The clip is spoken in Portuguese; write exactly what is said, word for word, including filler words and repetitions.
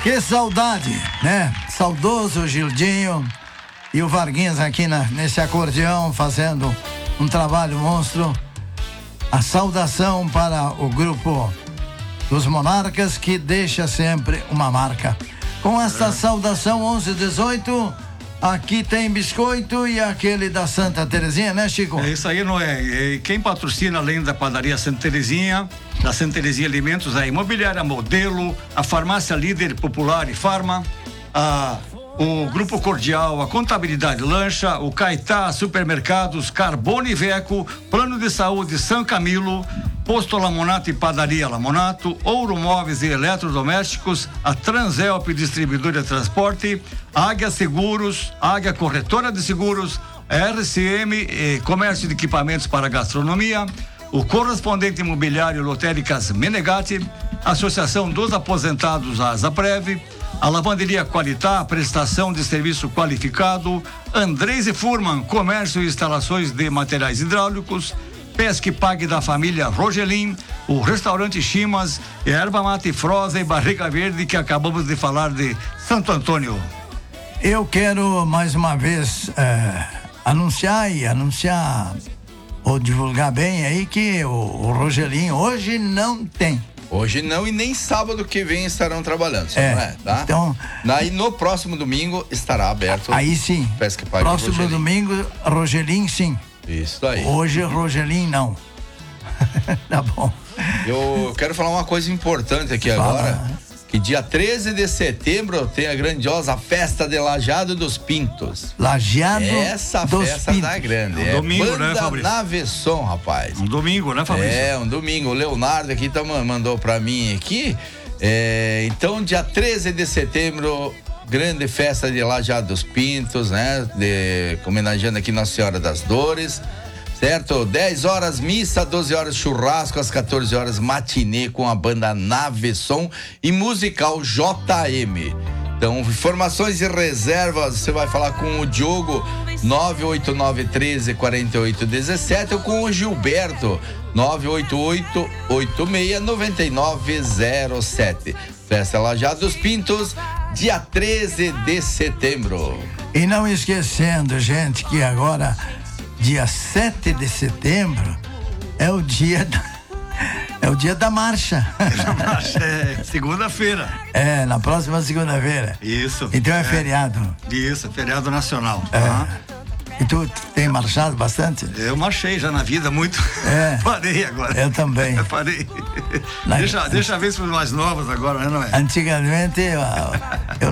Que saudade, né? Saudoso Gildinho e o Varguinhas aqui na, nesse acordeão fazendo um trabalho monstro. A saudação para o grupo dos Monarcas, que deixa sempre uma marca. Com esta é. saudação onze e dezoito, aqui tem biscoito e aquele da Santa Terezinha, né, Chico? É isso aí, não é? Quem patrocina, além da padaria Santa Terezinha, da Santa Terezinha Alimentos, a Imobiliária Modelo, a Farmácia Líder Popular e Farma, a, o Grupo Cordial, a Contabilidade Lancha, o Caetá Supermercados, Carbone Veco, Plano de Saúde São Camilo, Posto Lamonato e Padaria Lamonato, Ouro Móveis e Eletrodomésticos, a Transelp Distribuidora de Transporte, Águia Seguros, Águia Corretora de Seguros, a R C M eh, Comércio de Equipamentos para Gastronomia, o Correspondente Imobiliário Lotéricas Menegatti, Associação dos Aposentados, a Zaprev, a Lavanderia Qualitá, prestação de serviço qualificado, Andrés e Furman, comércio e instalações de materiais hidráulicos, Pesque Pague da família Rogelin, o Restaurante Chimas, Erva Mate Froza e Barriga Verde, que acabamos de falar de Santo Antônio. Eu quero mais uma vez é, anunciar e anunciar ou divulgar bem aí que o, o Rogelin hoje não tem. Hoje não, e nem sábado que vem estarão trabalhando, é, não é? Tá? Então, aí no próximo domingo estará aberto. Aí sim. Pesque Pague próximo Rogelin. domingo, Rogelin sim. Isso aí. Hoje, Rogelin, não. Tá bom. Eu quero falar uma coisa importante aqui Fala. agora. Que dia treze de setembro tem a grandiosa festa de Lajeado dos Pintos. Lajeado Essa dos festa Pintos. da grande. Um é domingo, Banda né, Fabrício? Naveson, rapaz. Um domingo, né, Fabrício? É, um domingo. O Leonardo aqui tá, mandou pra mim aqui. É, então, dia treze de setembro, grande festa de Lajeado dos Pintos, né? De, homenageando aqui Nossa Senhora das Dores, certo? dez horas missa, doze horas churrasco, às quatorze horas matinê com a banda Naveson e musical J M. Então, informações e reservas, você vai falar com o Diogo, nove oito nove, um três, quatro oito um sete, ou com o Gilberto, nove oito oito, oito seis, nove nove zero sete. Festa Lajeado dos Pintos, dia treze de setembro. E não esquecendo, gente, que agora, dia sete de setembro, é o dia da, é o dia da marcha. É segunda-feira. É, na próxima segunda-feira. Isso. Então é, é feriado. Isso, feriado nacional. É. Tá? E tu tem marchado bastante? Eu marchei já na vida muito. É. Parei agora. Eu também. Parei. Na... Deixa, deixa ver se os mais novos agora, né, não é? Antigamente,